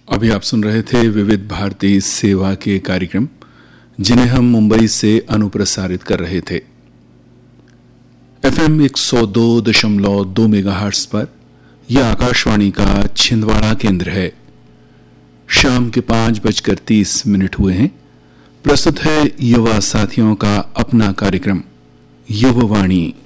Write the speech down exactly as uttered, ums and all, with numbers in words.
अभी आप सुन रहे थे विविध भारती सेवा के कार्यक्रम जिन्हें हम मुंबई से अनुप्रसारित कर रहे थे। एफएम एक सौ दो दशमलव दो मेगाहर्ट्ज पर यह आकाशवाणी का छिंदवाड़ा केंद्र है। शाम के पांच बजकर तीस मिनट हुए हैं। प्रस्तुत है युवा साथियों का अपना कार्यक्रम युववाणी।